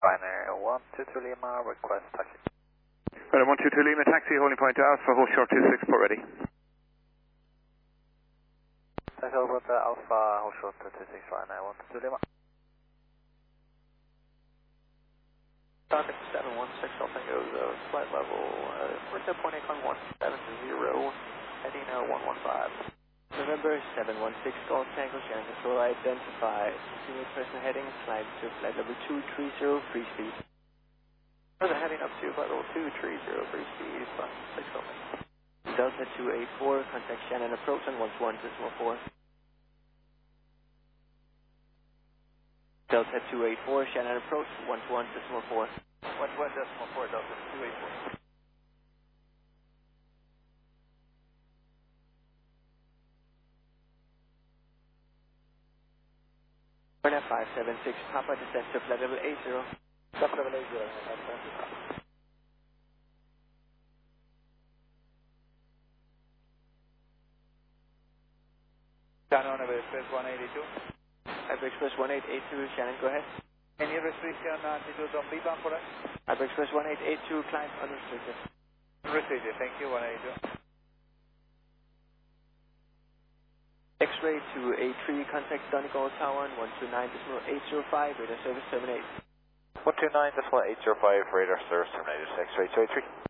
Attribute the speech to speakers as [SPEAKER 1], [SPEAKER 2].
[SPEAKER 1] Binary 122 Lima, request taxi.
[SPEAKER 2] Right, 122 Lima, taxi, holding point Alpha, hold short 26, port ready.
[SPEAKER 1] Taxi over to Alpha, hold short 26, Ryanair 122 Lima. Contact 716, Alpha goes flight level, first at 0.81170, heading 115.
[SPEAKER 3] November 716, Golf Tango, Shannon Control, identify single person heading, slide to flight level 230, free speed.
[SPEAKER 1] Further heading up to flight level 230, free speed, 6 Golf.
[SPEAKER 3] Delta 284, contact Shannon approach on 11.4. Delta 284, Shannon approach, 11.4.
[SPEAKER 1] 11.4, Delta 284.
[SPEAKER 3] Burnett 576, Papa descent to flight level 80.
[SPEAKER 1] Flight level 80, Shannon on Express 182.
[SPEAKER 3] Iber Express 1882, Shannon, go ahead.
[SPEAKER 1] Any restriction altitude on B-bound for us?
[SPEAKER 3] Iber Express 1882, climb unrestricted.
[SPEAKER 1] Unrestricted, thank you, 182.
[SPEAKER 3] X-ray to A3, contact Donegal Tower on 129.805, radar service terminate.
[SPEAKER 1] 129.805, radar service terminated, X-ray to A3.